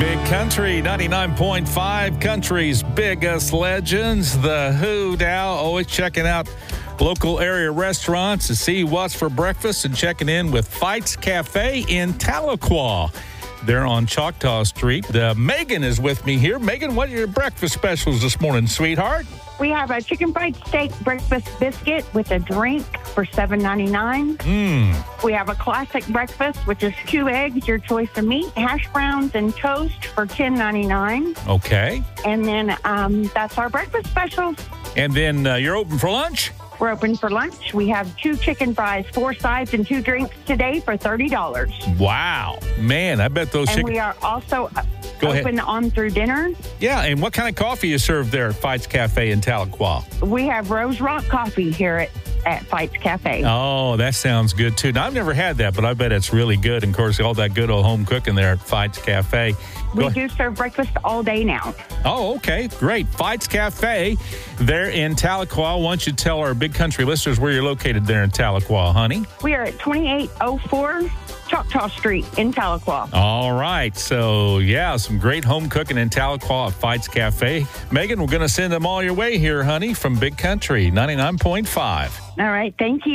Big Country 99.5, country's biggest legends. The Who now always checking out local area restaurants to see what's for breakfast and checking in with Fights Cafe in Tahlequah. They're on Choctaw Street. Megan is with me here. Megan, what are your breakfast specials this morning, sweetheart? We have a chicken fried steak breakfast biscuit with a drink for $7.99. We have a classic breakfast, which is 2 eggs, your choice of meat, hash browns, and toast for $10.99. Okay. And then that's our breakfast specials. And then you're open for lunch? We're open for lunch. We have 2 chicken fries, 4 sides, and 2 drinks today for $30. Wow. Man, I bet those And we are also open on through dinner. Yeah, and what kind of coffee you serve there at Fights Cafe in Tahlequah? We have Rose Rock coffee here at Fights Cafe. Oh, that sounds good, too. Now, I've never had that, but I bet it's really good. And, of course, all that good old home cooking there at Fights Cafe. We do serve breakfast all day now. Oh, okay. Great. Fights Cafe there in Tahlequah. Why don't you tell our Big Country listeners where you're located there in Tahlequah, honey? We are at 2804 Choctaw Street in Tahlequah. All right. So, yeah, some great home cooking in Tahlequah at Fights Cafe. Megan, we're going to send them all your way here, honey, from Big Country 99.5. All right. Thank you.